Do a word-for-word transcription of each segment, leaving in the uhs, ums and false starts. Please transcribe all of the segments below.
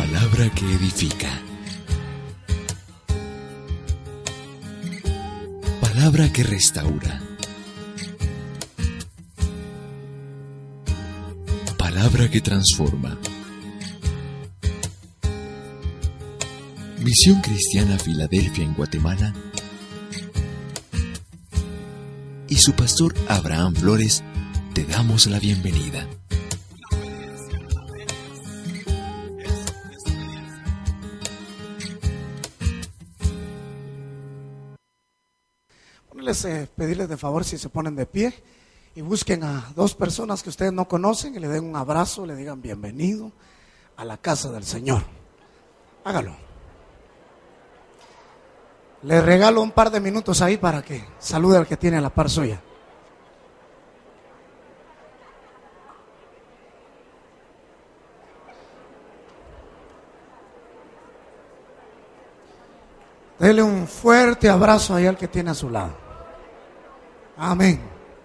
Palabra que edifica. Palabra que restaura. Palabra que transforma. Misión Cristiana Filadelfia en Guatemala y su pastor Abraham Flores te damos la bienvenida. Les, eh, pedirles de favor si se ponen de pie y busquen a dos personas que ustedes no conocen y le den un abrazo, le digan bienvenido a la casa del Señor. Hágalo. Le regalo un par de minutos ahí para que salude al que tiene a la par suya. Dele un fuerte abrazo ahí al que tiene a su lado. Amén.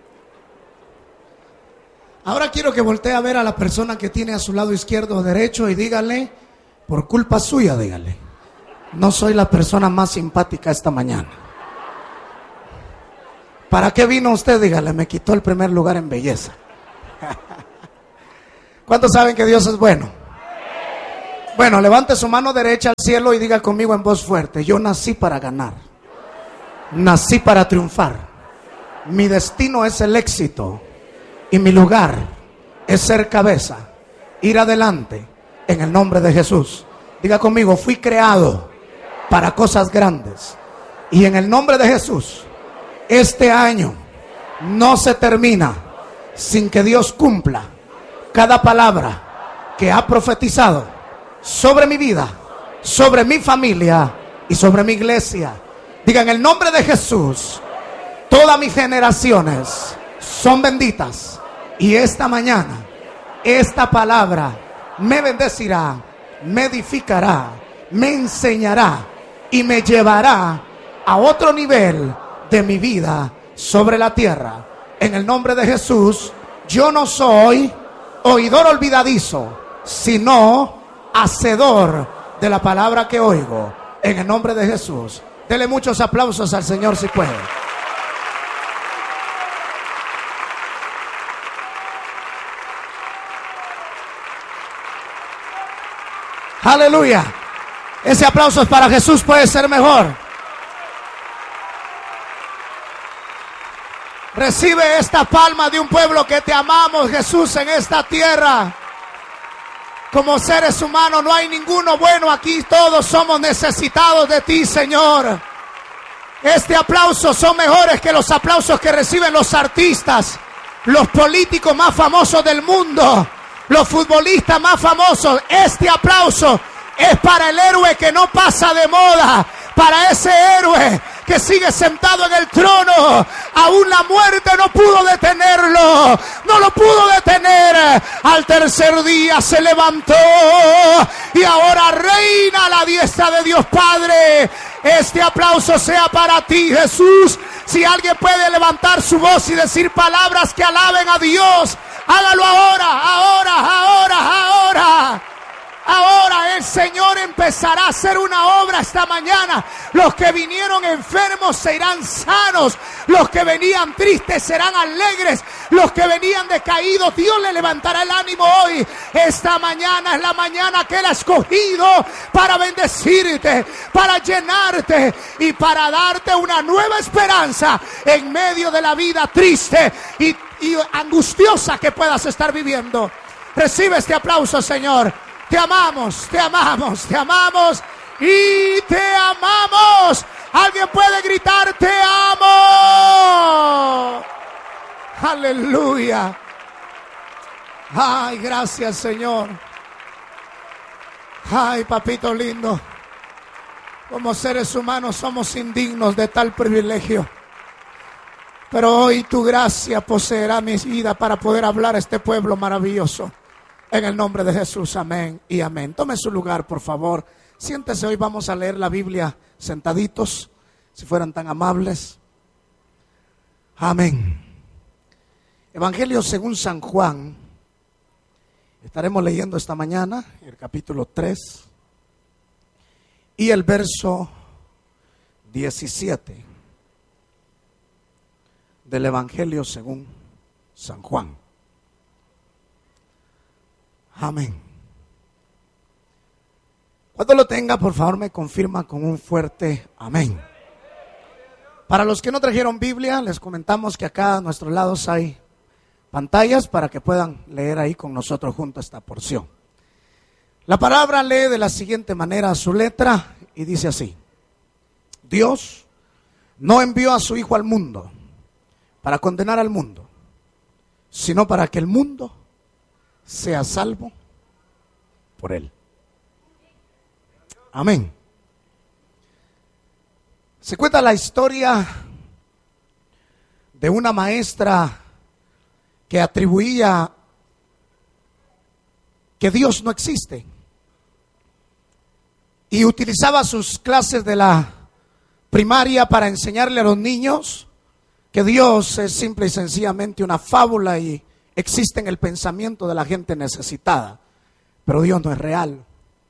Ahora quiero que voltee a ver a la persona que tiene a su lado izquierdo o derecho y dígale, por culpa suya, dígale, no soy la persona más simpática esta mañana. ¿Para qué vino usted? Dígale, me quitó el primer lugar en belleza. ¿Cuántos saben que Dios es bueno? Bueno, levante su mano derecha al cielo y diga conmigo en voz fuerte, yo nací para ganar, nací para triunfar. Mi destino es el éxito y mi lugar es ser cabeza, ir adelante en el nombre de Jesús. Diga conmigo, fui creado para cosas grandes y en el nombre de Jesús, este año no se termina sin que Dios cumpla cada palabra que ha profetizado sobre mi vida, sobre mi familia y sobre mi iglesia. Diga en el nombre de Jesús, todas mis generaciones son benditas y esta mañana esta palabra me bendecirá, me edificará, me enseñará y me llevará a otro nivel de mi vida sobre la tierra. En el nombre de Jesús, yo no soy oidor olvidadizo, sino hacedor de la palabra que oigo. En el nombre de Jesús, dele muchos aplausos al Señor si puede. Aleluya. Ese aplauso es para Jesús, puede ser mejor. Recibe esta palma de un pueblo que te amamos, Jesús, en esta tierra. Como seres humanos no hay ninguno bueno aquí, todos somos necesitados de ti, Señor. Este aplauso son mejores que los aplausos que reciben los artistas, los políticos más famosos del mundo, los futbolistas más famosos. Este aplauso es para el héroe que no pasa de moda, para ese héroe que sigue sentado en el trono. Aún la muerte no pudo detenerlo, no lo pudo detener. Al tercer día se levantó y ahora reina a la diestra de Dios Padre. Este aplauso sea para ti, Jesús. Si alguien puede levantar su voz y decir palabras que alaben a Dios, hágalo ahora, ahora, ahora, ahora. Ahora el Señor empezará a hacer una obra esta mañana. Los que vinieron enfermos se irán sanos. Los que venían tristes serán alegres. Los que venían decaídos, Dios le levantará el ánimo hoy. Esta mañana es la mañana que Él ha escogido para bendecirte, para llenarte y para darte una nueva esperanza en medio de la vida triste y, y angustiosa que puedas estar viviendo. Recibe este aplauso, Señor. Te amamos, te amamos, te amamos y te amamos. Alguien puede gritar, te amo. Aleluya. Ay, gracias, Señor. Ay, papito lindo. Como seres humanos somos indignos de tal privilegio. Pero hoy tu gracia poseerá mi vida para poder hablar a este pueblo maravilloso. En el nombre de Jesús, amén y amén. Tome su lugar, por favor. Siéntese, hoy vamos a leer la Biblia sentaditos, si fueran tan amables. Amén. Evangelio según San Juan. Estaremos leyendo esta mañana el capítulo tres. y el verso diecisiete del Evangelio según San Juan. Amén. Cuando lo tenga, por favor, me confirma con un fuerte amén. Para los que no trajeron Biblia, les comentamos que acá a nuestros lados hay pantallas para que puedan leer ahí con nosotros junto esta porción. La palabra lee de la siguiente manera su letra y dice así: Dios no envió a su Hijo al mundo para condenar al mundo, sino para que el mundo sea salvo por él. Amén. Se cuenta la historia de una maestra que atribuía que Dios no existe y utilizaba sus clases de la primaria para enseñarle a los niños que Dios es simple y sencillamente una fábula y existe en el pensamiento de la gente necesitada, pero Dios no es real.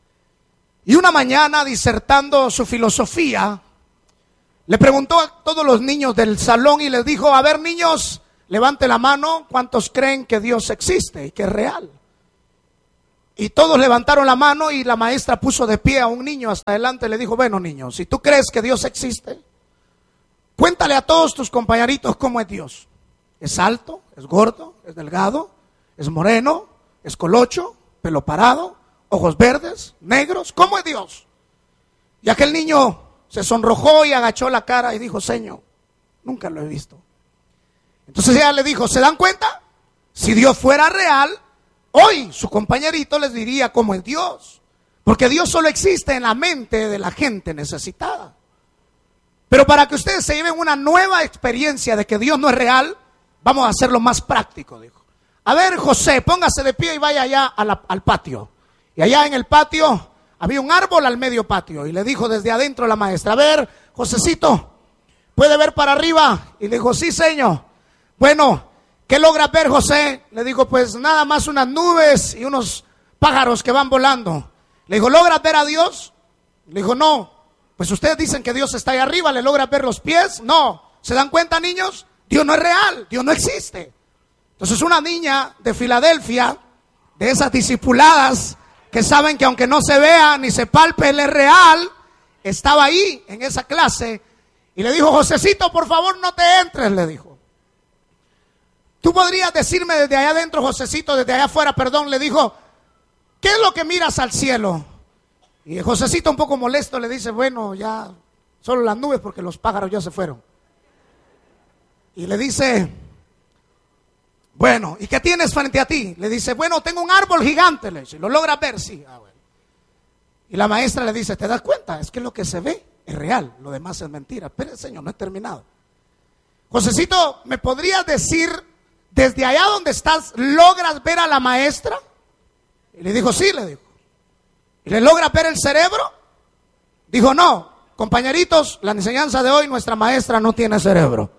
Y una mañana, disertando su filosofía, le preguntó a todos los niños del salón y les dijo: a ver, niños, levante la mano, ¿cuántos creen que Dios existe y que es real? Y todos levantaron la mano y la maestra puso de pie a un niño hasta adelante y le dijo: bueno, niños, si tú crees que Dios existe, cuéntale a todos tus compañeritos cómo es Dios. ¿Es alto? ¿Es gordo? ¿Es delgado? ¿Es moreno? ¿Es colocho? ¿Pelo parado? ¿Ojos verdes? ¿Negros? ¿Cómo es Dios? Y aquel niño se sonrojó y agachó la cara y dijo: Señor, nunca lo he visto. Entonces ella le dijo: ¿se dan cuenta? Si Dios fuera real, hoy su compañerito les diría cómo es Dios. Porque Dios solo existe en la mente de la gente necesitada. Pero para que ustedes se lleven una nueva experiencia de que Dios no es real, vamos a hacerlo más práctico, dijo. A ver, José, póngase de pie y vaya allá a la, al patio. Y allá en el patio había un árbol al medio patio. Y le dijo desde adentro la maestra: a ver, Josecito, ¿puede ver para arriba? Y le dijo: sí, señor. Bueno, ¿qué logras ver, José? Le dijo: pues nada más unas nubes y unos pájaros que van volando. Le dijo: ¿logras ver a Dios? Le dijo: no. Pues ustedes dicen que Dios está ahí arriba, ¿le logras ver los pies? No. ¿Se dan cuenta, niños? Dios no es real, Dios no existe. Entonces una niña de Filadelfia, de esas discipuladas que saben que aunque no se vea ni se palpe, Él es real, estaba ahí en esa clase y le dijo: Josecito, por favor no te entres, le dijo. Tú podrías decirme desde allá adentro, Josecito, desde allá afuera, perdón, le dijo: ¿qué es lo que miras al cielo? Y Josecito, un poco molesto, le dice: bueno, ya solo las nubes porque los pájaros ya se fueron. Y le dice: bueno, ¿y qué tienes frente a ti? Le dice: bueno, tengo un árbol gigante. Le dice: ¿lo logras ver? Sí. Ah, bueno. Y la maestra le dice: ¿te das cuenta? Es que lo que se ve es real, lo demás es mentira. Espera, señor, no he terminado. Josecito, ¿me podrías decir desde allá donde estás, logras ver a la maestra? Y le dijo: sí, le dijo. ¿Y le logras ver el cerebro? Dijo: no, compañeritos, la enseñanza de hoy, nuestra maestra no tiene cerebro.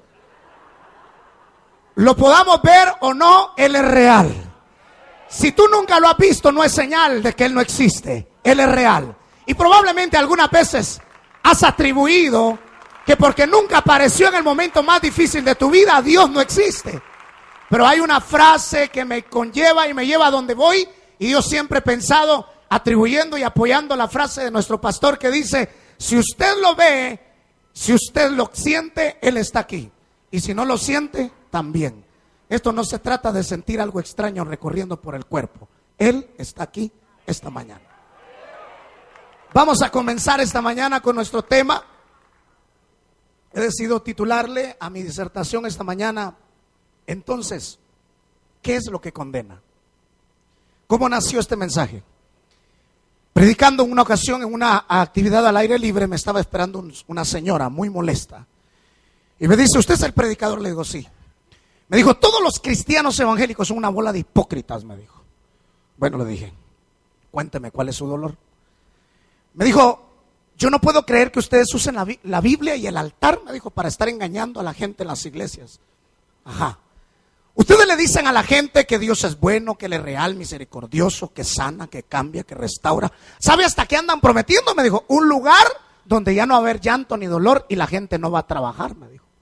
Lo podamos ver o no, Él es real. Si tú nunca lo has visto, no es señal de que Él no existe. Él es real. Y probablemente algunas veces has atribuido que porque nunca apareció en el momento más difícil de tu vida, Dios no existe. Pero hay una frase que me conlleva y me lleva a donde voy, y yo siempre he pensado, atribuyendo y apoyando la frase de nuestro pastor que dice: si usted lo ve, si usted lo siente, Él está aquí. Y si no lo siente, también. Esto no se trata de sentir algo extraño recorriendo por el cuerpo. Él está aquí esta mañana. Vamos a comenzar esta mañana con nuestro tema. He decidido titularle a mi disertación esta mañana: entonces, ¿qué es lo que condena? ¿Cómo nació este mensaje? Predicando en una ocasión en una actividad al aire libre, me estaba esperando una señora muy molesta. Y me dice: ¿usted es el predicador? Le digo: sí. Me dijo: todos los cristianos evangélicos son una bola de hipócritas, me dijo. Bueno, le dije: cuénteme, ¿cuál es su dolor? Me dijo: yo no puedo creer que ustedes usen la, la Biblia y el altar, me dijo, para estar engañando a la gente en las iglesias. Ajá. Ustedes le dicen a la gente que Dios es bueno, que Él es real, misericordioso, que sana, que cambia, que restaura. ¿Sabe hasta qué andan prometiendo? Me dijo, un lugar donde ya no va a haber llanto ni dolor y la gente no va a trabajar, me dijo.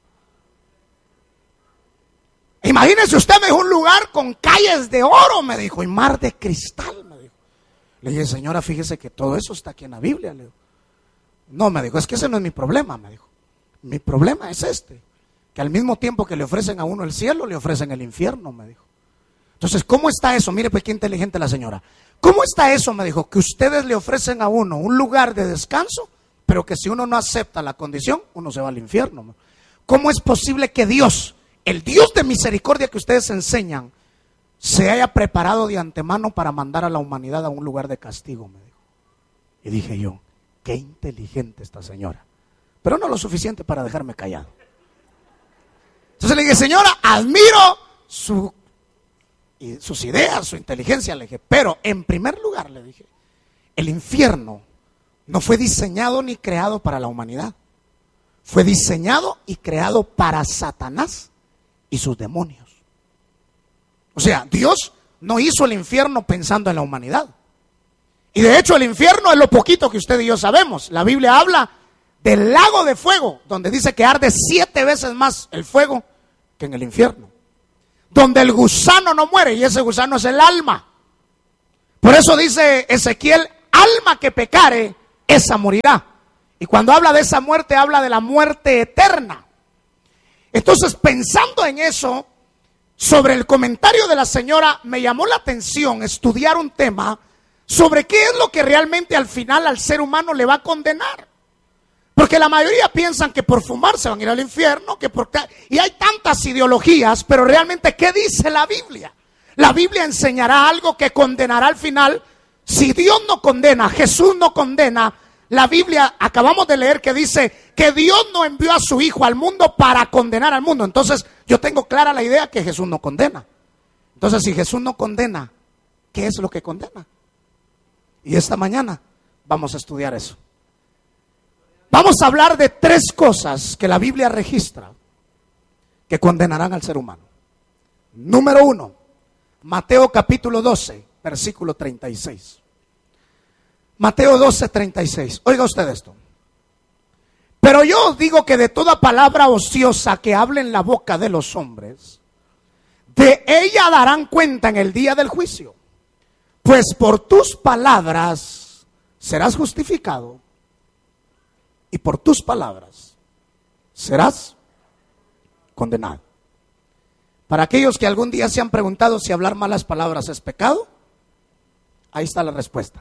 Imagínense usted, me dijo, un lugar con calles de oro, me dijo, y mar de cristal, me dijo. Le dije, señora, fíjese que todo eso está aquí en la Biblia, le digo. No, me dijo, es que ese no es mi problema, me dijo. Mi problema es este, que al mismo tiempo que le ofrecen a uno el cielo, le ofrecen el infierno, me dijo. Entonces, ¿cómo está eso? Mire, pues qué inteligente la señora. ¿Cómo está eso? Me dijo, que ustedes le ofrecen a uno un lugar de descanso, pero que si uno no acepta la condición, uno se va al infierno. ¿Cómo es posible que Dios, el Dios de misericordia que ustedes enseñan, se haya preparado de antemano para mandar a la humanidad a un lugar de castigo? Me dijo. Y dije yo, qué inteligente esta señora, pero no lo suficiente para dejarme callado. Entonces le dije, señora, admiro su, y sus ideas, su inteligencia, le dije, pero en primer lugar, le dije, el infierno no fue diseñado ni creado para la humanidad. Fue diseñado y creado para Satanás y sus demonios. O sea, Dios no hizo el infierno pensando en la humanidad. Y de hecho el infierno es lo poquito que usted y yo sabemos. La Biblia habla del lago de fuego, donde dice que arde siete veces más el fuego que en el infierno. Donde el gusano no muere, y ese gusano es el alma. Por eso dice Ezequiel, alma que pecare, esa morirá. Y cuando habla de esa muerte, habla de la muerte eterna. Entonces, pensando en eso, sobre el comentario de la señora, me llamó la atención estudiar un tema sobre qué es lo que realmente al final al ser humano le va a condenar. Porque la mayoría piensan que por fumar se van a ir al infierno, que por... y hay tantas ideologías, pero realmente, ¿qué dice la Biblia? La Biblia enseñará algo que condenará al final. Si Dios no condena, Jesús no condena, la Biblia, acabamos de leer que dice que Dios no envió a su Hijo al mundo para condenar al mundo. Entonces, yo tengo clara la idea que Jesús no condena. Entonces, si Jesús no condena, ¿qué es lo que condena? Y esta mañana vamos a estudiar eso. Vamos a hablar de tres cosas que la Biblia registra que condenarán al ser humano. Número uno, Mateo capítulo doce, versículo treinta y seis. Mateo doce, treinta y seis. Oiga usted esto. Pero yo os digo que de toda palabra ociosa que hable en la boca de los hombres, de ella darán cuenta en el día del juicio. Pues por tus palabras serás justificado y por tus palabras serás condenado. Para aquellos que algún día se han preguntado si hablar malas palabras es pecado, ahí está la respuesta.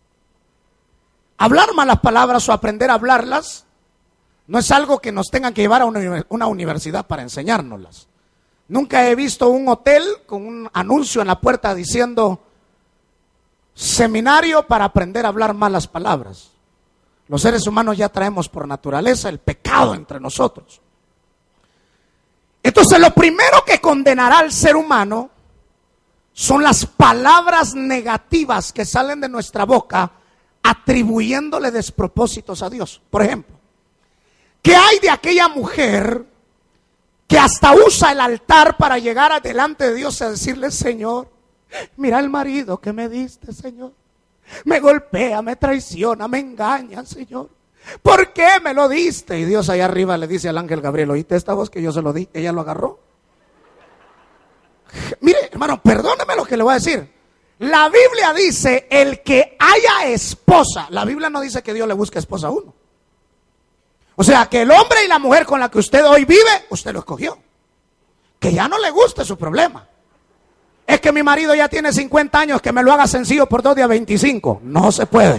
Hablar malas palabras o aprender a hablarlas no es algo que nos tengan que llevar a una universidad para enseñárnoslas. Nunca he visto un hotel con un anuncio en la puerta diciendo seminario para aprender a hablar malas palabras. Los seres humanos ya traemos por naturaleza el pecado entre nosotros. Entonces, lo primero que condenará al ser humano son las palabras negativas que salen de nuestra boca, atribuyéndole despropósitos a Dios. Por ejemplo, ¿qué hay de aquella mujer que hasta usa el altar para llegar adelante de Dios y decirle: Señor, mira el marido que me diste, Señor, me golpea, me traiciona, me engaña, Señor, ¿por qué me lo diste? Y Dios allá arriba le dice al ángel Gabriel: ¿oíste esta voz que yo se lo di? Ella lo agarró. Mire, hermano, perdóneme lo que le voy a decir. La Biblia dice: el que haya esposa. La Biblia no dice que Dios le busque esposa a uno. O sea, que el hombre y la mujer con la que usted hoy vive, usted lo escogió. Que ya no le guste, su problema. Es que mi marido ya tiene cincuenta años, que me lo haga sencillo por dos días veinticinco. No se puede.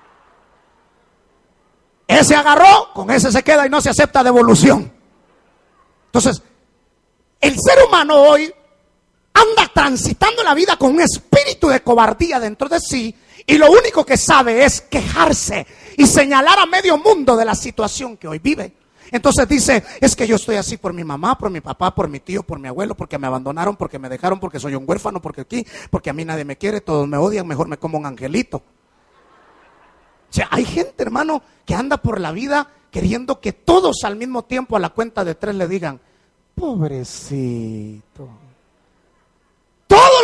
Ese agarró, con ese se queda y no se acepta devolución. Entonces, el ser humano hoy anda transitando la vida con un espíritu de cobardía dentro de sí, y lo único que sabe es quejarse y señalar a medio mundo de la situación que hoy vive. Entonces dice: es que yo estoy así por mi mamá, por mi papá, por mi tío, por mi abuelo, porque me abandonaron, porque me dejaron, porque soy un huérfano, porque aquí, porque a mí nadie me quiere, todos me odian, mejor me como un angelito. O sea, hay gente, hermano, que anda por la vida queriendo que todos al mismo tiempo, a la cuenta de tres, le digan: pobrecito,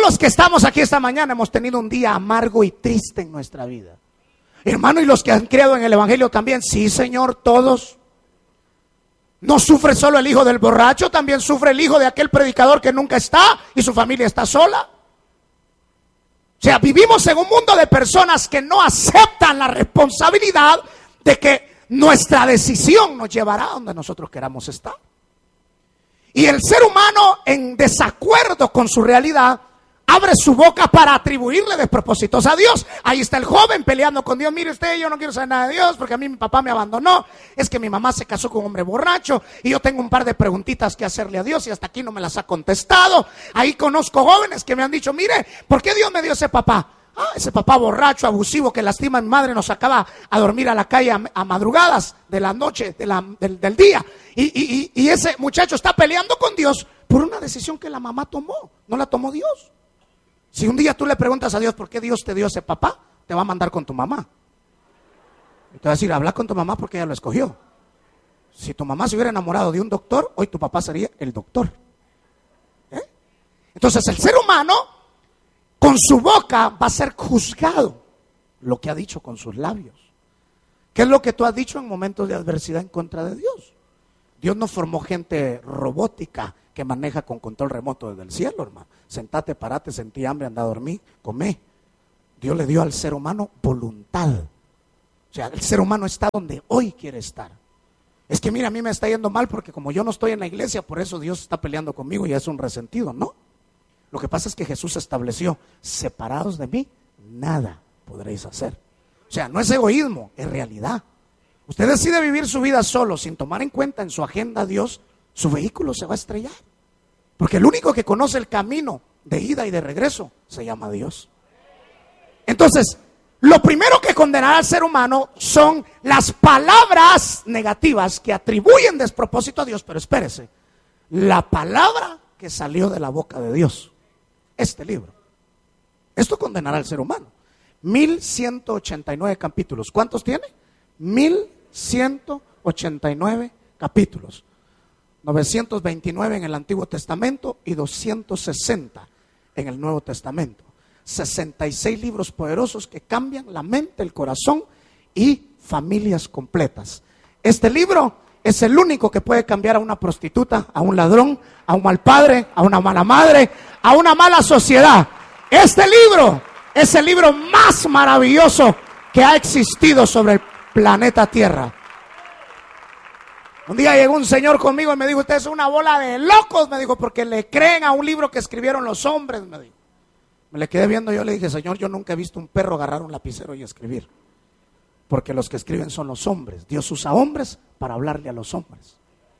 los que estamos aquí esta mañana hemos tenido un día amargo y triste en nuestra vida. Hermano, y los que han creado en el evangelio también. Sí, Señor, todos. No sufre solo el hijo del borracho, también sufre el hijo de aquel predicador que nunca está y su familia está sola. O sea, vivimos en un mundo de personas que no aceptan la responsabilidad de que nuestra decisión nos llevará a donde nosotros queramos estar. Y el ser humano, en desacuerdo con su realidad, abre su boca para atribuirle despropósitos a Dios. Ahí está el joven peleando con Dios. Mire usted, yo no quiero saber nada de Dios porque a mí mi papá me abandonó. Es que mi mamá se casó con un hombre borracho y yo tengo un par de preguntitas que hacerle a Dios y hasta aquí no me las ha contestado. Ahí conozco jóvenes que me han dicho, mire, ¿por qué Dios me dio ese papá? Ah, ese papá borracho, abusivo, que lastima a mi madre, nos sacaba a dormir a la calle a, a madrugadas de la noche, de la, del, del día. Y, y, y ese muchacho está peleando con Dios por una decisión que la mamá tomó, no la tomó Dios. Si un día tú le preguntas a Dios por qué Dios te dio ese papá, te va a mandar con tu mamá. Y te va a decir, habla con tu mamá porque ella lo escogió. Si tu mamá se hubiera enamorado de un doctor, hoy tu papá sería el doctor. ¿Eh? Entonces el ser humano, con su boca va a ser juzgado lo que ha dicho con sus labios. ¿Qué es lo que tú has dicho en momentos de adversidad en contra de Dios? Dios no formó gente robótica que maneja con control remoto desde el cielo, hermano. Sentate, parate, sentí hambre, anda a dormir, comé. Dios le dio al ser humano voluntad. O sea, el ser humano está donde hoy quiere estar. Es que mira, a mí me está yendo mal porque como yo no estoy en la iglesia, por eso Dios está peleando conmigo y es un resentido, ¿no? Lo que pasa es que Jesús estableció, separados de mí, nada podréis hacer. O sea, no es egoísmo, es realidad. Usted decide vivir su vida solo, sin tomar en cuenta en su agenda a Dios, su vehículo se va a estrellar. Porque el único que conoce el camino de ida y de regreso se llama Dios. Entonces, lo primero que condenará al ser humano son las palabras negativas que atribuyen despropósito a Dios. Pero espérese, la palabra que salió de la boca de Dios, este libro, esto condenará al ser humano. mil ciento ochenta y nueve capítulos. ¿Cuántos tiene? mil ciento ochenta y nueve capítulos. novecientos veintinueve en el Antiguo Testamento y doscientos sesenta en el Nuevo Testamento. sesenta y seis libros poderosos que cambian la mente, el corazón y familias completas. Este libro es el único que puede cambiar a una prostituta, a un ladrón, a un mal padre, a una mala madre, a una mala sociedad. Este libro es el libro más maravilloso que ha existido sobre el planeta Tierra. Un día llegó un señor conmigo y me dijo, usted es una bola de locos, me dijo, porque le creen a un libro que escribieron los hombres, me dijo. Me le quedé viendo, yo le dije, Señor, yo nunca he visto un perro agarrar un lapicero y escribir. Porque los que escriben son los hombres. Dios usa hombres para hablarle a los hombres.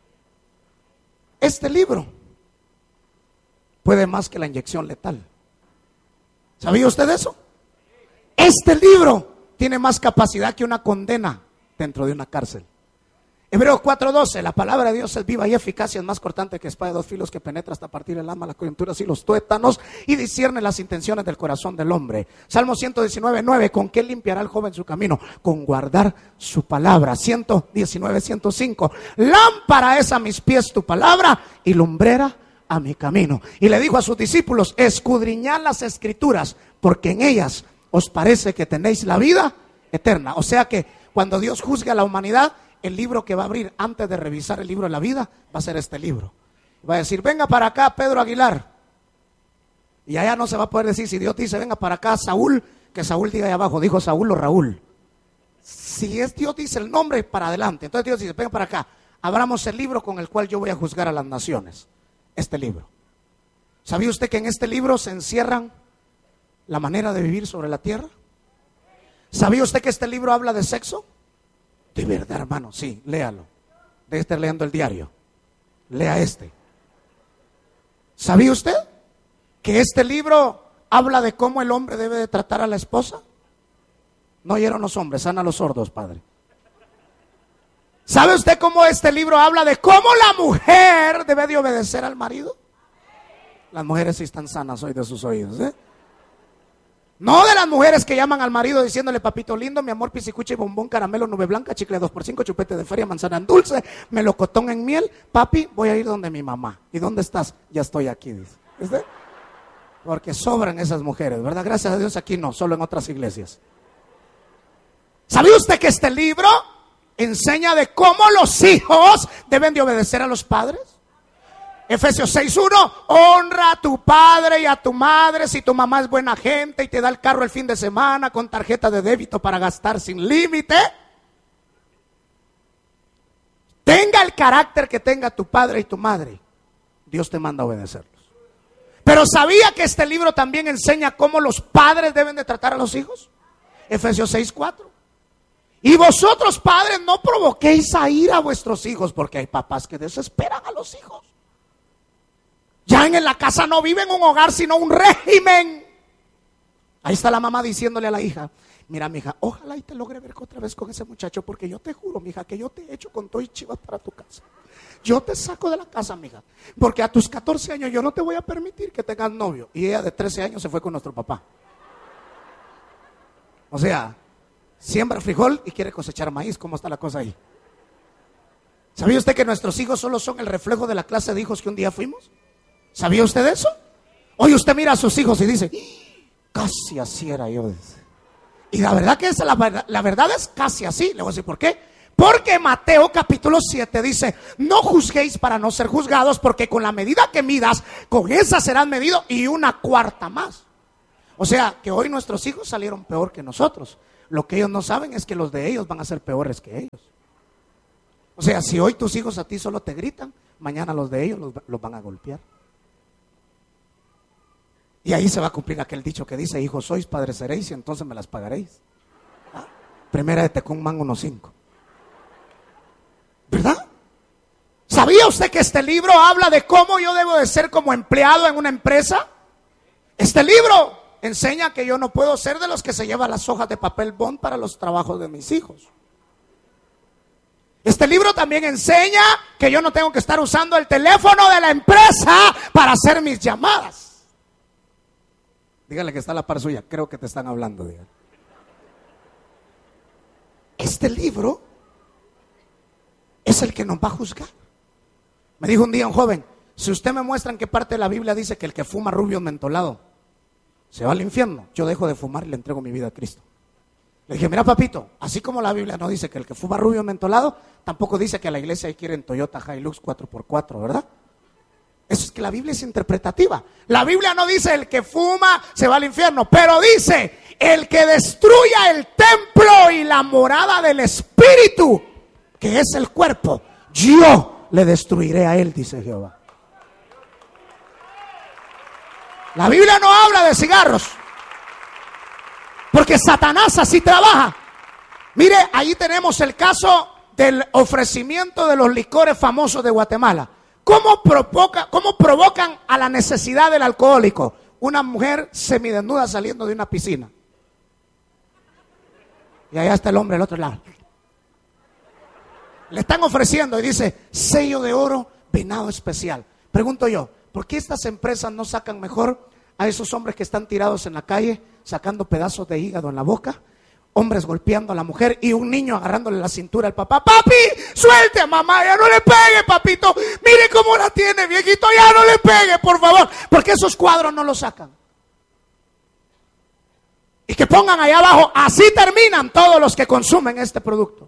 Este libro puede más que la inyección letal. ¿Sabía usted eso? Este libro tiene más capacidad que una condena dentro de una cárcel. Hebreos cuatro doce, la palabra de Dios es viva y eficaz y es más cortante que espada de dos filos que penetra hasta partir el alma, las coyunturas y los tuétanos y discierne las intenciones del corazón del hombre. Salmo ciento diecinueve nueve, ¿con qué limpiará el joven su camino? Con guardar su palabra. ciento diecinueve ciento cinco, lámpara es a mis pies tu palabra y lumbrera a mi camino. Y le dijo a sus discípulos, escudriñad las escrituras porque en ellas os parece que tenéis la vida eterna. O sea que cuando Dios juzgue a la humanidad, el libro que va a abrir antes de revisar el libro de la vida va a ser este libro. Va a decir, venga para acá Pedro Aguilar. Y allá no se va a poder decir, si Dios dice, venga para acá Saúl, que Saúl diga ahí abajo, dijo Saúl o Raúl. Si es Dios dice el nombre, para adelante. Entonces Dios dice, venga para acá, abramos el libro con el cual yo voy a juzgar a las naciones. Este libro. ¿Sabía usted que en este libro se encierran la manera de vivir sobre la tierra? ¿Sabía usted que este libro habla de sexo? De verdad, hermano, sí, léalo. Debe estar leyendo el diario. Lea este. ¿Sabía usted que este libro habla de cómo el hombre debe de tratar a la esposa? No oyeron los hombres, sana a los sordos, padre. ¿Sabe usted cómo este libro habla de cómo la mujer debe de obedecer al marido? Las mujeres sí están sanas hoy de sus oídos, ¿eh? No de las mujeres que llaman al marido diciéndole, papito lindo, mi amor, pisicucha y bombón, caramelo, nube blanca, chicle dos por cinco, chupete de feria, manzana en dulce, melocotón en miel. Papi, voy a ir donde mi mamá. ¿Y dónde estás? Ya estoy aquí, dice. ¿Viste? Porque sobran esas mujeres, ¿verdad? Gracias a Dios aquí no, solo en otras iglesias. ¿Sabía usted que este libro enseña de cómo los hijos deben de obedecer a los padres? Efesios seis uno, honra a tu padre y a tu madre si tu mamá es buena gente y te da el carro el fin de semana con tarjeta de débito para gastar sin límite. Tenga el carácter que tenga tu padre y tu madre, Dios te manda a obedecerlos. Pero ¿sabía que este libro también enseña cómo los padres deben de tratar a los hijos? Efesios seis cuatro. Y vosotros, padres, no provoquéis a ira a vuestros hijos, porque hay papás que desesperan a los hijos. Ya en la casa no viven un hogar, sino un régimen. Ahí está la mamá diciéndole a la hija: mira, mija, ojalá y te logre ver otra vez con ese muchacho, porque yo te juro, mija, que yo te echo con todo y chivas para tu casa. Yo te saco de la casa, mija, porque a tus catorce años yo no te voy a permitir que tengas novio. Y ella de trece años se fue con nuestro papá. O sea, siembra frijol y quiere cosechar maíz. ¿Cómo está la cosa ahí? ¿Sabía usted que nuestros hijos solo son el reflejo de la clase de hijos que un día fuimos? ¿Sabía usted eso? Hoy usted mira a sus hijos y dice: casi así era yo. Y la verdad que es la verdad, la verdad es casi así. Le voy a decir por qué. Porque Mateo capítulo siete dice: no juzguéis para no ser juzgados, porque con la medida que midas, con esa serán medidos y una cuarta más. O sea, que hoy nuestros hijos salieron peor que nosotros. Lo que ellos no saben es que los de ellos van a ser peores que ellos. O sea, si hoy tus hijos a ti solo te gritan, mañana los de ellos los, los van a golpear. Y ahí se va a cumplir aquel dicho que dice: hijos sois, padres seréis, y entonces me las pagaréis. ¿Ah? Primera de Tecumán uno cinco. ¿Verdad? ¿Sabía usted que este libro habla de cómo yo debo de ser como empleado en una empresa? Este libro enseña que yo no puedo ser de los que se llevan las hojas de papel bond para los trabajos de mis hijos. Este libro también enseña que yo no tengo que estar usando el teléfono de la empresa para hacer mis llamadas. Dígale que está a la par suya, creo que te están hablando. Dígale. Este libro es el que nos va a juzgar. Me dijo un día un joven: si usted me muestra en qué parte de la Biblia dice que el que fuma rubio mentolado se va al infierno, yo dejo de fumar y le entrego mi vida a Cristo. Le dije: mira, papito, así como la Biblia no dice que el que fuma rubio mentolado, tampoco dice que a la iglesia hay que ir en Toyota Hilux cuatro por cuatro, ¿verdad? Eso es que la Biblia es interpretativa. La Biblia no dice el que fuma se va al infierno, pero dice el que destruya el templo y la morada del Espíritu, que es el cuerpo, yo le destruiré a él, dice Jehová. La Biblia no habla de cigarros, porque Satanás así trabaja. Mire, ahí tenemos el caso del ofrecimiento de los licores famosos de Guatemala. ¿Cómo provoca, cómo provocan a la necesidad del alcohólico? Una mujer semidesnuda saliendo de una piscina. Y allá está el hombre al otro lado. Le están ofreciendo y dice: sello de oro, venado especial. Pregunto yo, ¿por qué estas empresas no sacan mejor a esos hombres que están tirados en la calle, sacando pedazos de hígado en la boca? Hombres golpeando a la mujer y un niño agarrándole la cintura al papá. Papi, suelte a mamá, ya no le pegue, papito. Mire cómo la tiene, viejito, ya no le pegue, por favor. Porque esos cuadros no los sacan. Y que pongan allá abajo: así terminan todos los que consumen este producto.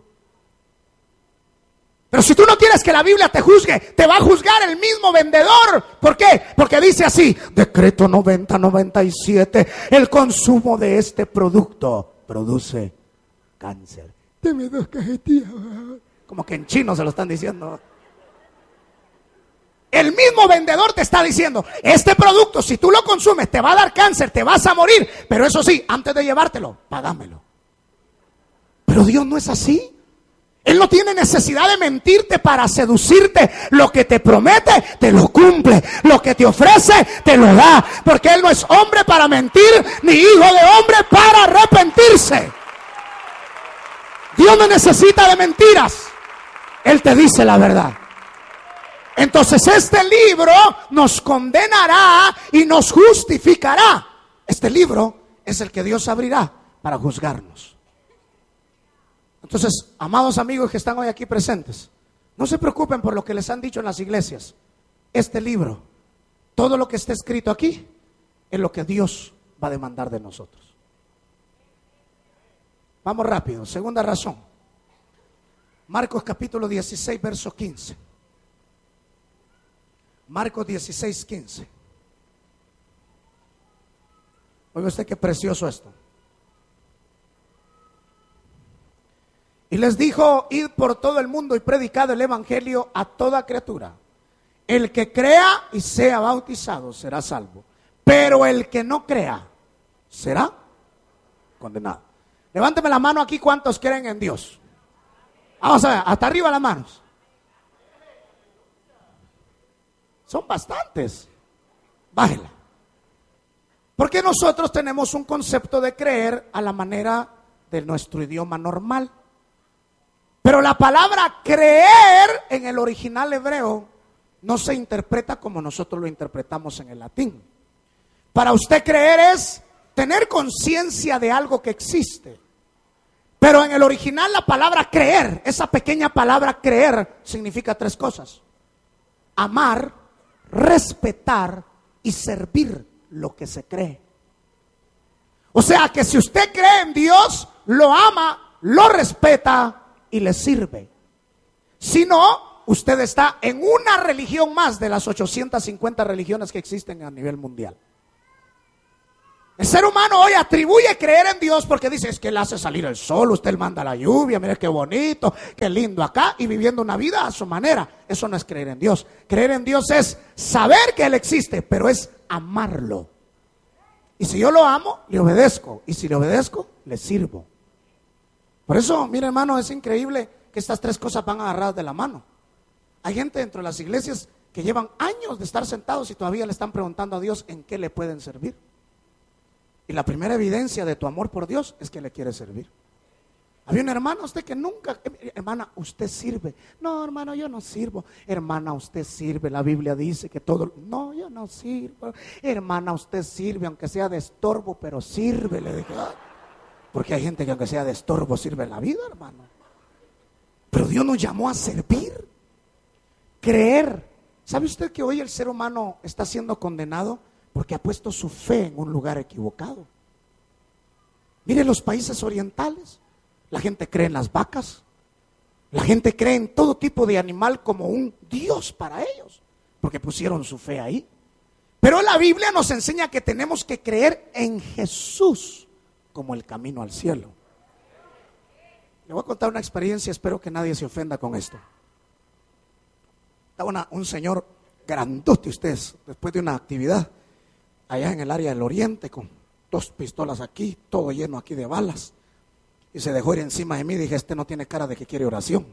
Pero si tú no quieres que la Biblia te juzgue, te va a juzgar el mismo vendedor. ¿Por qué? Porque dice así: decreto noventa noventa y siete, el consumo de este producto produce cáncer. Deme dos cajetillas. Como que en chino se lo están diciendo. El mismo vendedor te está diciendo: este producto, si tú lo consumes, te va a dar cáncer, te vas a morir. Pero eso sí, antes de llevártelo, págamelo. Pero Dios no es así. Él no tiene necesidad de mentirte para seducirte. Lo que te promete, te lo cumple. Lo que te ofrece, te lo da. Porque Él no es hombre para mentir, ni hijo de hombre para arrepentirse. Dios no necesita de mentiras. Él te dice la verdad. Entonces este libro nos condenará y nos justificará. Este libro es el que Dios abrirá para juzgarnos. Entonces, amados amigos que están hoy aquí presentes, no se preocupen por lo que les han dicho en las iglesias. Este libro, todo lo que está escrito aquí, es lo que Dios va a demandar de nosotros. Vamos rápido. Segunda razón. Marcos capítulo dieciséis, verso quince. Marcos dieciséis, quince. Oiga usted qué precioso esto. Y les dijo: id por todo el mundo y predicad el evangelio a toda criatura. El que crea y sea bautizado será salvo, pero el que no crea será condenado. Levánteme la mano aquí, ¿cuántos creen en Dios? Vamos a ver, hasta arriba las manos. Son bastantes. Bájela. Porque nosotros tenemos un concepto de creer a la manera de nuestro idioma normal. Pero la palabra creer en el original hebreo no se interpreta como nosotros lo interpretamos en el latín. Para usted creer es tener conciencia de algo que existe. Pero en el original la palabra creer, esa pequeña palabra creer, significa tres cosas: amar, respetar y servir lo que se cree. O sea que si usted cree en Dios, lo ama, lo respeta y le sirve. Si no, usted está en una religión más de las ochocientas cincuenta religiones que existen a nivel mundial. El ser humano hoy atribuye creer en Dios porque dice: es que Él hace salir el sol, usted manda la lluvia, mire qué bonito, qué lindo acá, y viviendo una vida a su manera. Eso no es creer en Dios. Creer en Dios es saber que Él existe, pero es amarlo. Y si yo lo amo, le obedezco, y si le obedezco, le sirvo. Por eso, mire hermano, es increíble que estas tres cosas van agarradas de la mano. Hay gente dentro de las iglesias que llevan años de estar sentados y todavía le están preguntando a Dios en qué le pueden servir. Y la primera evidencia de tu amor por Dios es que le quieres servir. Había una hermana, usted que nunca, hermana, usted sirve. No, hermano, yo no sirvo. Hermana, usted sirve. La Biblia dice que todo. No, yo no sirvo. Hermana, usted sirve, aunque sea de estorbo, pero sirve. Le dije, ah, porque hay gente que aunque sea de estorbo sirve en la vida, hermano. Pero Dios nos llamó a servir, creer. ¿Sabe usted que hoy el ser humano está siendo condenado porque ha puesto su fe en un lugar equivocado? Mire los países orientales. La gente cree en las vacas. La gente cree en todo tipo de animal como un Dios para ellos, porque pusieron su fe ahí. Pero la Biblia nos enseña que tenemos que creer en Jesús como el camino al cielo. Le voy a contar una experiencia, espero que nadie se ofenda con esto. Estaba una, un señor grandote, ustedes, después de una actividad allá en el área del oriente, con dos pistolas aquí, todo lleno aquí de balas, y se dejó ir encima de mí. Dije, este no tiene cara de que quiere oración.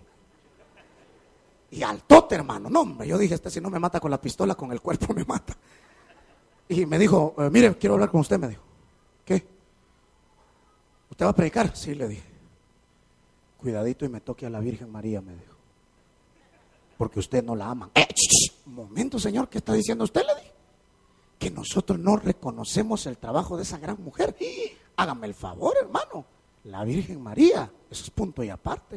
Y altote, hermano, no hombre, yo dije, este si no me mata con la pistola, con el cuerpo me mata. Y me dijo, eh, mire, quiero hablar con usted, me dijo. ¿Qué? ¿Usted va a predicar? Sí, le dije. Cuidadito y me toque a la Virgen María, me dijo, porque usted no la ama. Eh, ch, ch, un momento, señor, ¿qué está diciendo usted? Le dije, que nosotros no reconocemos el trabajo de esa gran mujer. ¡Eh! Hágame el favor, hermano, la Virgen María, eso es punto y aparte.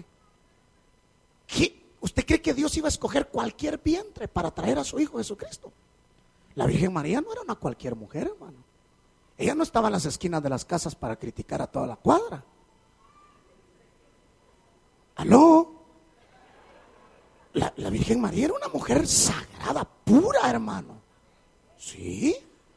¿Qué? ¿Usted cree que Dios iba a escoger cualquier vientre para traer a su Hijo Jesucristo? La Virgen María no era una cualquier mujer, hermano. Ella no estaba en las esquinas de las casas para criticar a toda la cuadra. ¿Aló? La, la Virgen María era una mujer sagrada, pura, hermano. Sí.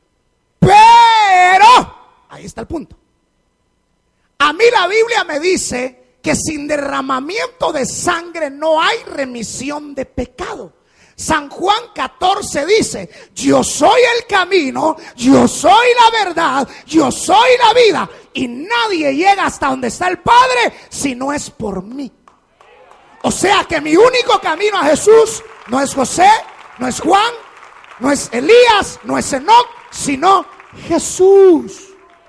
Pero, ahí está el punto. A mí la Biblia me dice que sin derramamiento de sangre no hay remisión de pecado. San Juan catorce dice, yo soy el camino, yo soy la verdad, yo soy la vida, y nadie llega hasta donde está el Padre si no es por mí. O sea que mi único camino a Jesús no es José, no es Juan, no es Elías, no es Enoc, sino Jesús.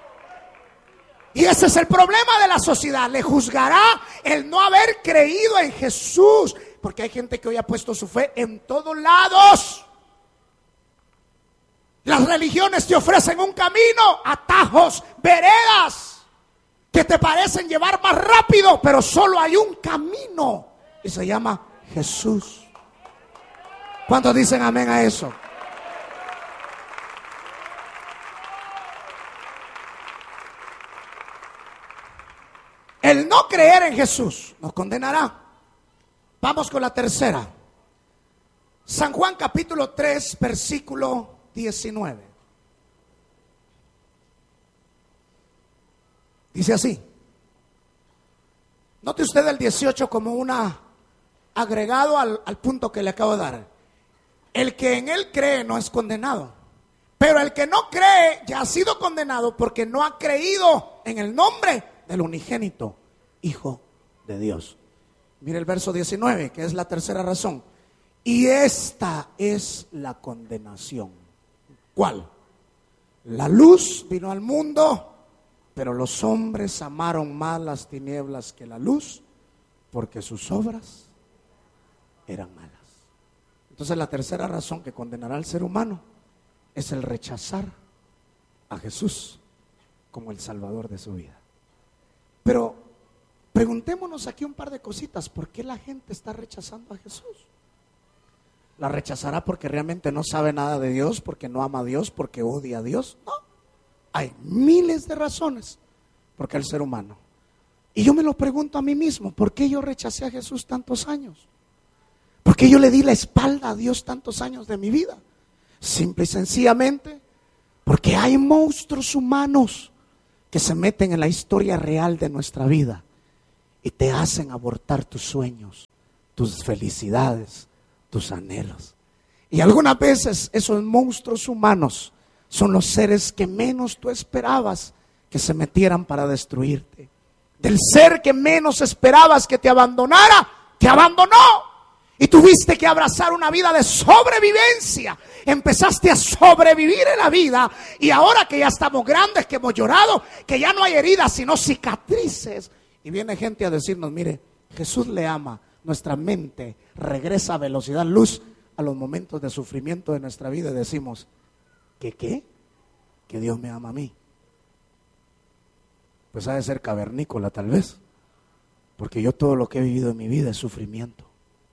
Y ese es el problema de la sociedad. Le juzgará el no haber creído en Jesús, porque hay gente que hoy ha puesto su fe en todos lados. Las religiones te ofrecen un camino, atajos, veredas que te parecen llevar más rápido, pero solo hay un camino y se llama Jesús. ¿Cuántos dicen amén a eso? El no creer en Jesús nos condenará. Vamos con la tercera. San Juan capítulo tres, versículo diecinueve. Dice así. Note usted el dieciocho como una agregado al, al punto que le acabo de dar. El que en él cree no es condenado, pero el que no cree ya ha sido condenado porque no ha creído en el nombre del unigénito Hijo de Dios. Mire el verso diecinueve, que es la tercera razón. Y esta es la condenación. ¿Cuál? La luz vino al mundo, pero los hombres amaron más las tinieblas que la luz, porque sus obras eran malas. Entonces la tercera razón que condenará al ser humano es el rechazar a Jesús como el Salvador de su vida. Pero preguntémonos aquí un par de cositas. ¿Por qué la gente está rechazando a Jesús? ¿La rechazará porque realmente no sabe nada de Dios, porque no ama a Dios, porque odia a Dios? No. Hay miles de razones por qué el ser humano. Y yo me lo pregunto a mí mismo, ¿por qué yo rechacé a Jesús tantos años? ¿Por qué yo le di la espalda a Dios tantos años de mi vida? Simple y sencillamente porque hay monstruos humanos que se meten en la historia real de nuestra vida y te hacen abortar tus sueños, tus felicidades, tus anhelos. Y algunas veces esos monstruos humanos son los seres que menos tú esperabas que se metieran para destruirte. Del ser que menos esperabas que te abandonara, te abandonó. Y tuviste que abrazar una vida de sobrevivencia. Empezaste a sobrevivir en la vida. Y ahora que ya estamos grandes, que hemos llorado, que ya no hay heridas sino cicatrices. Y viene gente a decirnos, mire, Jesús le ama. Nuestra mente regresa a velocidad luz a los momentos de sufrimiento de nuestra vida y decimos, ¿qué qué? Que Dios me ama a mí. Pues ha de ser cavernícola tal vez, porque yo todo lo que he vivido en mi vida es sufrimiento.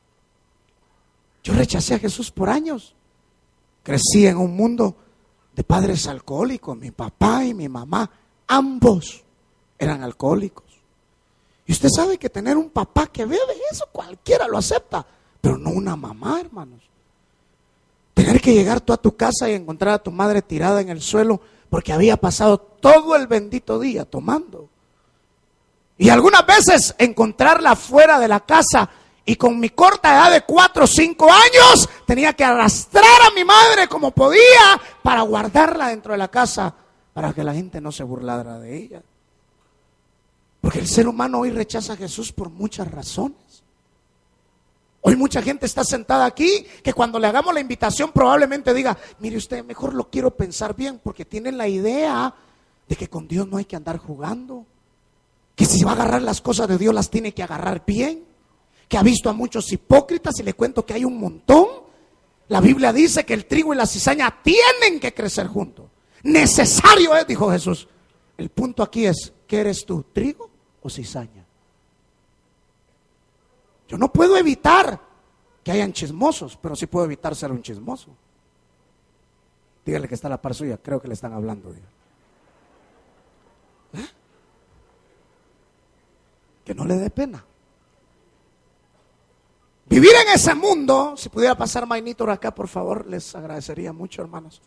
Yo rechacé a Jesús por años. Crecí en un mundo de padres alcohólicos. Mi papá y mi mamá, ambos eran alcohólicos. Y usted sabe que tener un papá que bebe, eso cualquiera lo acepta, pero no una mamá, hermanos. Tener que llegar tú a tu casa y encontrar a tu madre tirada en el suelo porque había pasado todo el bendito día tomando. Y algunas veces encontrarla fuera de la casa y con mi corta edad de cuatro o cinco años tenía que arrastrar a mi madre como podía para guardarla dentro de la casa para que la gente no se burlara de ella. Porque el ser humano hoy rechaza a Jesús por muchas razones. Hoy mucha gente está sentada aquí que cuando le hagamos la invitación probablemente diga, mire usted, mejor lo quiero pensar bien, porque tienen la idea de que con Dios no hay que andar jugando, que si va a agarrar las cosas de Dios las tiene que agarrar bien, que ha visto a muchos hipócritas y le cuento que hay un montón. La Biblia dice que el trigo y la cizaña tienen que crecer juntos. Necesario es, dijo Jesús. El punto aquí es, ¿qué eres tú, trigo o cizaña? Yo no puedo evitar que hayan chismosos, pero sí puedo evitar ser un chismoso. Dígale que está a la par suya, creo que le están hablando. ¿Eh? Que no le dé pena. Vivir en ese mundo, si pudiera pasar Mainitor acá, por favor, les agradecería mucho, hermanos.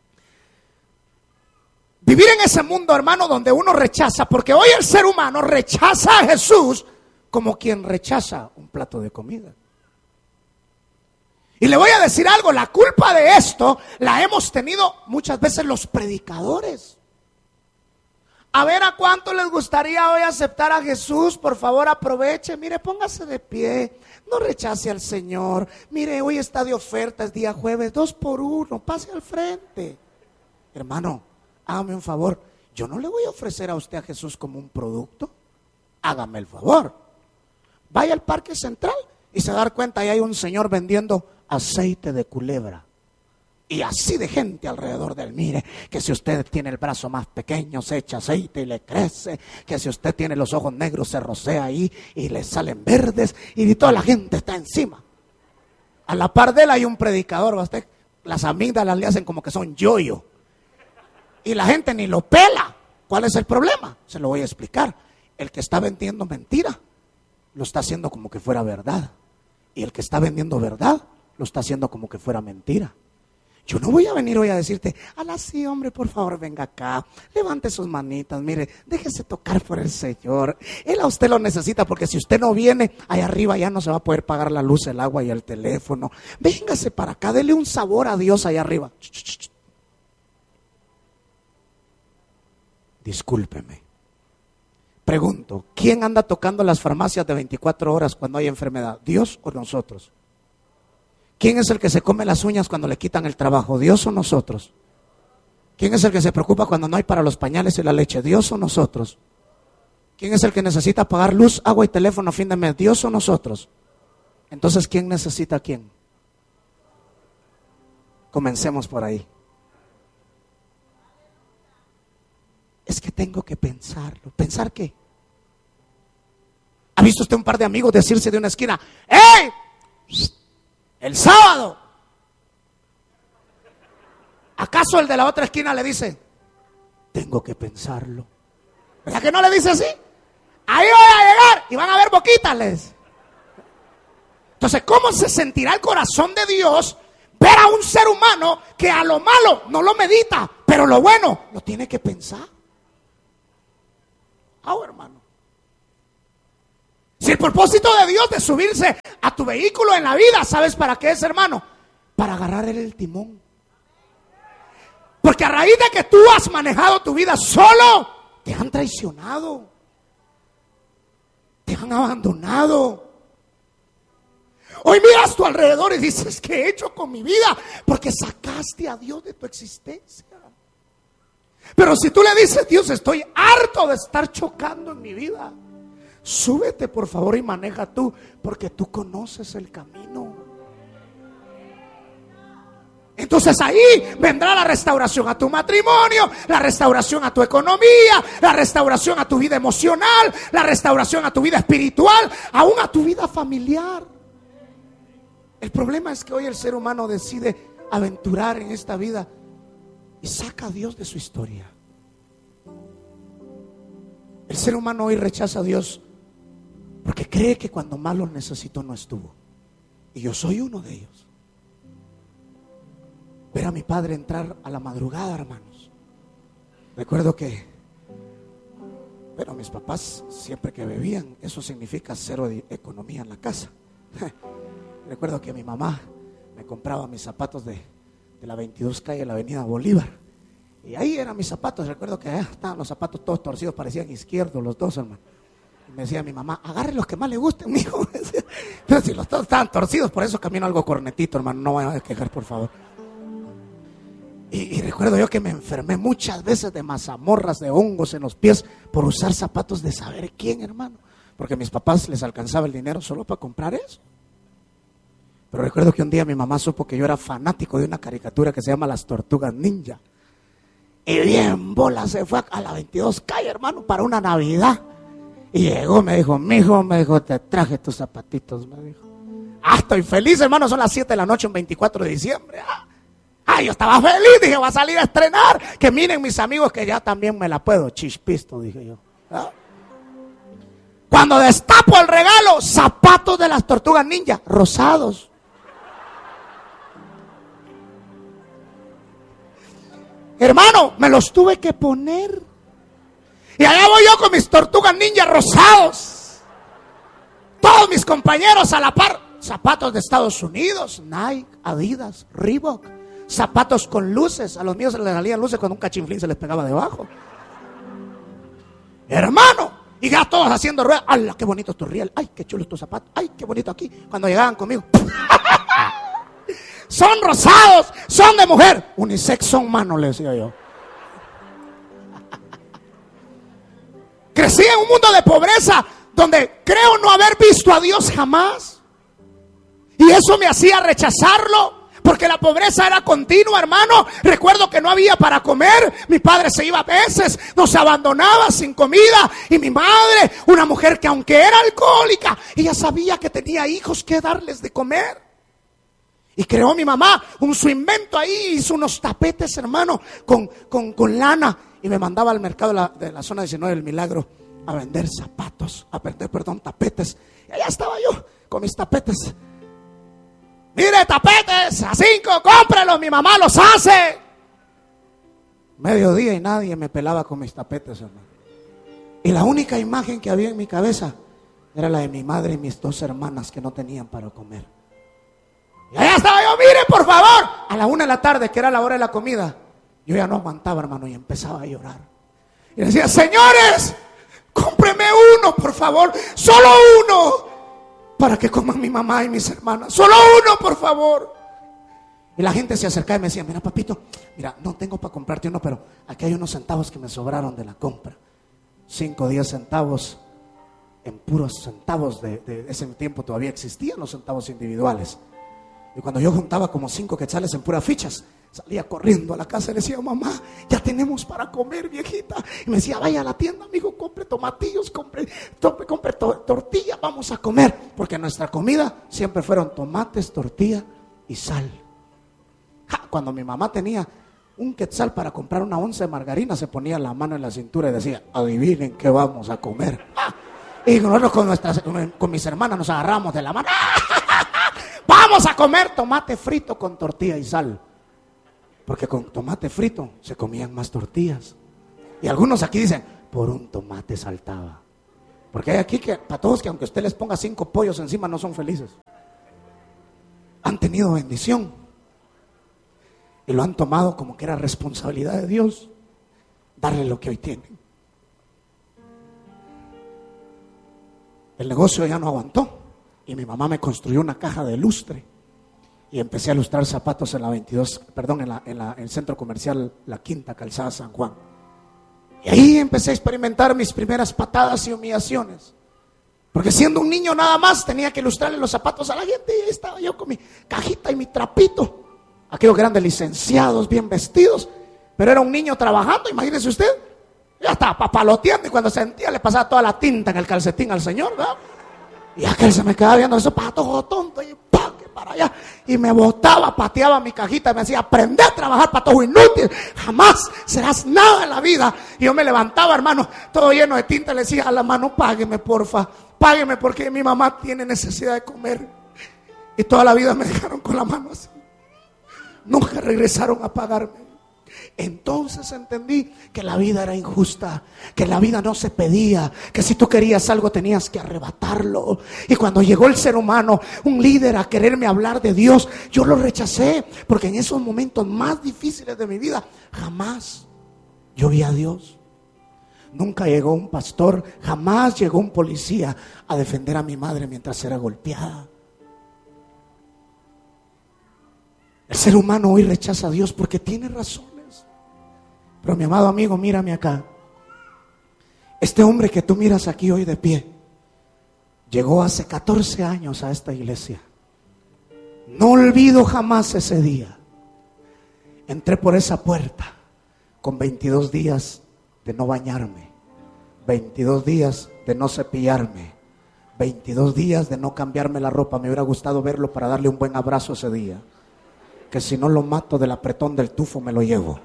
Vivir en ese mundo, hermano, donde uno rechaza, porque hoy el ser humano rechaza a Jesús como quien rechaza un plato de comida. Y le voy a decir algo, la culpa de esto la hemos tenido muchas veces los predicadores. A ver, ¿a cuánto les gustaría hoy aceptar a Jesús? Por favor, aproveche, mire, póngase de pie, no rechace al Señor. Mire, hoy está de oferta, es día jueves, dos por uno, pase al frente. Hermano, hágame un favor, yo no le voy a ofrecer a usted a Jesús como un producto. Hágame el favor. Vaya al Parque Central y se va a dar cuenta, ahí hay un señor vendiendo aceite de culebra. Y así de gente alrededor de él. Mire, que si usted tiene el brazo más pequeño, se echa aceite y le crece. Que si usted tiene los ojos negros, se rocea ahí y le salen verdes. Y toda la gente está encima. A la par de él hay un predicador. Usted, las amígdalas le hacen como que son yoyo. Y la gente ni lo pela. ¿Cuál es el problema? Se lo voy a explicar. el que está vendiendo mentira lo está haciendo como que fuera verdad, y el que está vendiendo verdad lo está haciendo como que fuera mentira. Yo no voy a venir hoy a decirte, ala sí, hombre, por favor, venga acá, levante sus manitas, mire, déjese tocar por el Señor. Él a usted lo necesita, porque si usted no viene, ahí arriba ya no se va a poder pagar la luz, el agua y el teléfono. Véngase para acá, dele un sabor a Dios ahí arriba. Discúlpeme. Pregunto, ¿quién anda tocando las farmacias de veinticuatro horas cuando hay enfermedad? ¿Dios o nosotros? ¿Quién es el que se come las uñas cuando le quitan el trabajo? ¿Dios o nosotros? ¿Quién es el que se preocupa cuando no hay para los pañales y la leche? ¿Dios o nosotros? ¿Quién es el que necesita pagar luz, agua y teléfono a fin de mes? ¿Dios o nosotros? Entonces, ¿quién necesita a quién? Comencemos por ahí. Es que tengo que pensarlo. ¿Pensar qué? ¿Ha visto usted un par de amigos decirse de una esquina, ¡hey! El sábado? ¿Acaso el de la otra esquina le dice, tengo que pensarlo? ¿Verdad que no le dice así? Ahí voy a llegar y van a ver boquitas. Entonces, ¿cómo se sentirá el corazón de Dios ver a un ser humano que a lo malo no lo medita, pero lo bueno lo tiene que pensar? Ah, hermano. Si el propósito de Dios de subirse a tu vehículo en la vida, ¿sabes para qué es, hermano? Para agarrar el timón. Porque a raíz de que tú has manejado tu vida solo, te han traicionado, te han abandonado. Hoy miras a tu alrededor y dices, ¿qué he hecho con mi vida? Porque sacaste a Dios de tu existencia. Pero si tú le dices, Dios, estoy harto de estar chocando en mi vida, súbete por favor y maneja tú, porque tú conoces el camino. Entonces ahí vendrá la restauración a tu matrimonio, la restauración a tu economía, la restauración a tu vida emocional, la restauración a tu vida espiritual, aún a tu vida familiar. El problema es que hoy el ser humano decide aventurar en esta vida y saca a Dios de su historia. El ser humano hoy rechaza a Dios porque cree que cuando más lo necesitó no estuvo. Y yo soy uno de ellos. Ver a mi padre entrar a la madrugada, hermanos. Recuerdo que, bueno, mis papás siempre que bebían, eso significa cero de economía en la casa. Recuerdo que mi mamá me compraba mis zapatos de, de la veintidós calle de la avenida Bolívar. Y ahí eran mis zapatos. Recuerdo que ah, estaban los zapatos todos torcidos, parecían izquierdos los dos, hermano. Y me decía mi mamá, agarre los que más le gusten, mijo. Pero si los dos estaban torcidos, por eso camino algo cornetito, hermano. No vayan a quejar, por favor. Y, y recuerdo yo que me enfermé muchas veces de mazamorras, de hongos en los pies, por usar zapatos de saber quién, hermano. Porque a mis papás les alcanzaba el dinero solo para comprar eso. Pero recuerdo que un día mi mamá supo que yo era fanático de una caricatura que se llama Las Tortugas Ninja. Y bien bola se fue a la veintidós calle, hermano, para una Navidad. Y llegó, me dijo, mijo, me dijo, te traje tus zapatitos, me dijo. Ah, estoy feliz, hermano, son las siete de la noche, un veinticuatro de diciembre. Ah, ah yo estaba feliz, dije, va a salir a estrenar. Que miren mis amigos que ya también me la puedo, chispisto, dije yo. ¿Ah? Cuando destapo el regalo, zapatos de las Tortugas Ninja, rosados. Hermano, me los tuve que poner. Y allá voy yo con mis Tortugas Ninja rosados. Todos mis compañeros a la par. Zapatos de Estados Unidos, Nike, Adidas, Reebok. Zapatos con luces. A los míos se les salían luces cuando un cachinflín se les pegaba debajo. Hermano, y ya todos haciendo ruedas. ¡Hala, qué bonito tu riel! ¡Ay, qué chulo tu zapato! ¡Ay, qué bonito aquí! Cuando llegaban conmigo. Son rosados, son de mujer. Unisex son manos, le decía yo. Crecí en un mundo de pobreza donde creo no haber visto a Dios jamás. Y eso me hacía rechazarlo, porque la pobreza era continua, hermano. Recuerdo que no había para comer. Mi padre se iba a veces, nos abandonaba sin comida. Y mi madre, una mujer que aunque era alcohólica, ella sabía que tenía hijos que darles de comer. Y creó mi mamá un su invento ahí, hizo unos tapetes, hermano, con, con, con lana. Y me mandaba al mercado de la, de la zona diecinueve del Milagro a vender zapatos, a vender, perdón, tapetes. Y allá estaba yo con mis tapetes. Mire, tapetes a cinco, cómprelos, mi mamá los hace. Mediodía y nadie me pelaba con mis tapetes, hermano. Y la única imagen que había en mi cabeza era la de mi madre y mis dos hermanas que no tenían para comer. Y allá estaba yo, mire, por favor. A la una de la tarde, que era la hora de la comida, yo ya no aguantaba, hermano, y empezaba a llorar. Y decía, señores, cómpreme uno, por favor, solo uno, para que coman mi mamá y mis hermanas. Solo uno, por favor. Y la gente se acercaba y me decía, mira, papito, mira, no tengo para comprarte uno, pero aquí hay unos centavos que me sobraron de la compra. Cinco o diez centavos, en puros centavos de, de ese tiempo todavía existían los centavos individuales. Y cuando yo juntaba como cinco quetzales en puras fichas, salía corriendo a la casa y le decía, mamá, ya tenemos para comer, viejita. Y me decía, vaya a la tienda, amigo, compre tomatillos, compre, to, compre to, tortilla, vamos a comer. Porque nuestra comida siempre fueron tomates, tortilla y sal. Ja, cuando mi mamá tenía un quetzal para comprar una once de margarina, se ponía la mano en la cintura y decía, adivinen qué vamos a comer. Ja, y nosotros con, nuestras, con mis hermanas nos agarramos de la mano. Vamos a comer tomate frito con tortilla y sal. Porque con tomate frito se comían más tortillas. Y algunos aquí dicen, por un tomate saltaba. Porque hay aquí que, para todos, que aunque usted les ponga cinco pollos encima, no son felices. Han tenido bendición. Y lo han tomado como que era responsabilidad de Dios darle lo que hoy tienen. El negocio ya no aguantó. Y mi mamá me construyó una caja de lustre. Y empecé a lustrar zapatos en la veintidós, perdón, en, la, en, la, en el centro comercial La Quinta, Calzada San Juan. Y ahí empecé a experimentar mis primeras patadas y humillaciones. Porque siendo un niño nada más tenía que lustrarle los zapatos a la gente. Y ahí estaba yo con mi cajita y mi trapito. Aquellos grandes licenciados, bien vestidos. Pero era un niño trabajando, imagínese usted. Ya estaba papaloteando y cuando sentía le pasaba toda la tinta en el calcetín al señor, ¿verdad? Y aquel se me quedaba viendo esos patojos tontos y ¡pam! Que para allá. Y me botaba, pateaba mi cajita y me decía, aprende a trabajar, patojo inútil. Jamás serás nada en la vida. Y yo me levantaba, hermano, todo lleno de tinta. Le decía a la mano, págueme, porfa. Págueme porque mi mamá tiene necesidad de comer. Y toda la vida me dejaron con la mano así. Nunca regresaron a pagarme. Entonces entendí que la vida era injusta, que la vida no se pedía, que si tú querías algo tenías que arrebatarlo. Y cuando llegó el ser humano, un líder, a quererme hablar de Dios, yo lo rechacé, porque en esos momentos más difíciles de mi vida jamás yo vi a Dios. Nunca llegó un pastor, jamás llegó un policía a defender a mi madre mientras era golpeada. El ser humano hoy rechaza a Dios porque tiene razones. Pero mi amado amigo, mírame acá. Este hombre que tú miras aquí hoy de pie llegó hace catorce años a esta iglesia. No olvido jamás ese día. Entré por esa puerta con veintidós días de no bañarme, veintidós días de no cepillarme, veintidós días de no cambiarme la ropa. Me hubiera gustado verlo para darle un buen abrazo ese día. Que si no lo mato del apretón del tufo me lo llevo.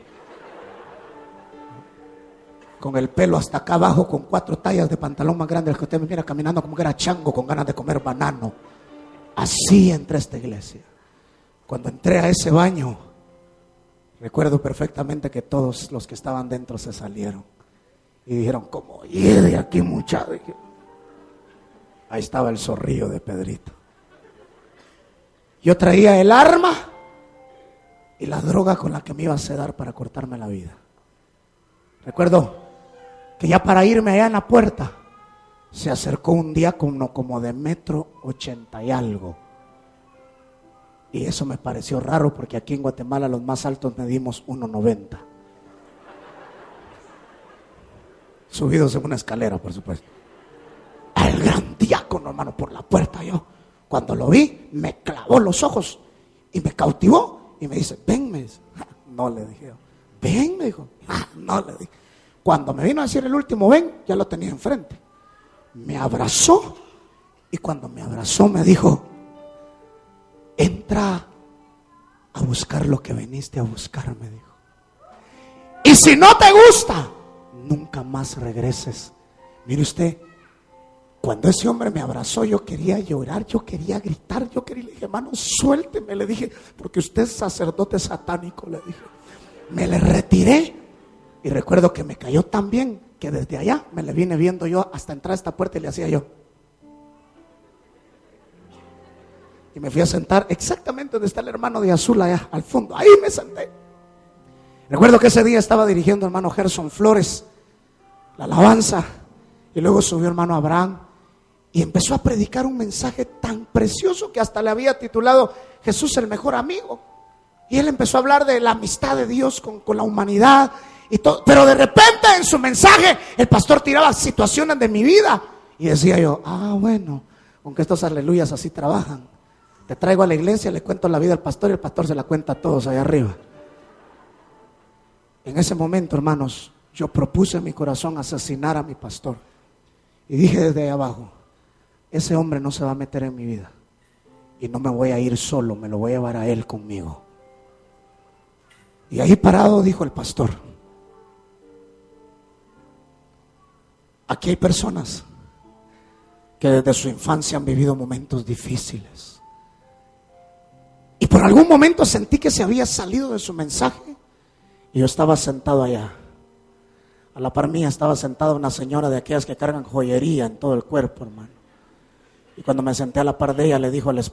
Con el pelo hasta acá abajo, con cuatro tallas de pantalón más grandes que usted me mira caminando como que era chango con ganas de comer banano. Así entré a esta iglesia. Cuando entré a ese baño, recuerdo perfectamente que todos los que estaban dentro se salieron y dijeron, ¿cómo llegue aquí, muchacho? Ahí estaba el zorrillo de Pedrito. Yo traía el arma y la droga con la que me iba a sedar para cortarme la vida. Recuerdo que ya para irme allá en la puerta se acercó un diácono como de metro ochenta y algo. Y eso me pareció raro porque aquí en Guatemala los más altos medimos uno noventa. Subidos en una escalera, por supuesto. El gran diácono, hermano, por la puerta. Yo, cuando lo vi, me clavó los ojos y me cautivó. Y me dice, ven, me dice. No le dije, ven, me dijo. No le dije. Cuando me vino a decir el último ven, ya lo tenía enfrente. Me abrazó y cuando me abrazó me dijo, entra a buscar lo que viniste a buscar, me dijo. Y si no te gusta, nunca más regreses, Mire usted, cuando ese hombre me abrazó, yo quería llorar, yo quería gritar, yo quería, le dije, hermano, suélteme, le dije, porque usted es sacerdote satánico, le dije. Me le retiré y recuerdo que me cayó tan bien que desde allá me le vine viendo yo hasta entrar a esta puerta y le hacía yo. Y me fui a sentar exactamente donde está el hermano de azul allá al fondo, ahí me senté. Recuerdo que ese día estaba dirigiendo el hermano Gerson Flores la alabanza y luego subió el hermano Abraham y empezó a predicar un mensaje tan precioso que hasta le había titulado Jesús el mejor amigo. Y él empezó a hablar de la amistad de Dios con, con la humanidad y todo. Pero de repente en su mensaje el pastor tiraba situaciones de mi vida y decía yo, ah bueno, aunque estos aleluyas así trabajan. Te traigo a la iglesia, le cuento la vida al pastor y el pastor se la cuenta a todos allá arriba. En ese momento, hermanos, yo propuse en mi corazón asesinar a mi pastor. Y dije desde ahí abajo, ese hombre no se va a meter en mi vida. Y no me voy a ir solo, me lo voy a llevar a él conmigo. Y ahí parado dijo el pastor, aquí hay personas que desde su infancia han vivido momentos difíciles. Y por algún momento sentí que se había salido de su mensaje. Y yo estaba sentado allá. A la par mía estaba sentada una señora de aquellas que cargan joyería en todo el cuerpo, hermano. Y cuando me senté a la par de ella, le dijo al esposo,